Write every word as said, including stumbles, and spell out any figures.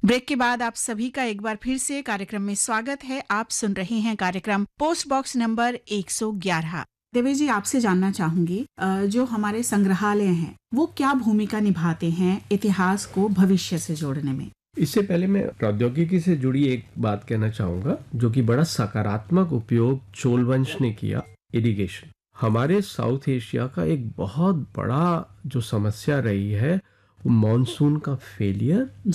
Break के बाद आप सभी का एक बार फिर से कार्यक्रम में स्वागत है। आप सुन रहे हैं कार्यक्रम पोस्ट बॉक्स नंबर एक सौ ग्यारह। देवी जी, आपसे जानना चाहूंगी, जो हमारे संग्रहालय हैं वो क्या भूमिका निभाते हैं इतिहास को भविष्य से जोड़ने में? इससे पहले मैं प्रौद्योगिकी से जुड़ी एक बात कहना चाहूँगा जो कि बड़ा सकारात्मक उपयोग चोल वंश ने किया। इरिगेशन हमारे साउथ एशिया का एक बहुत बड़ा जो समस्या रही है, वो मॉनसून का फेलियर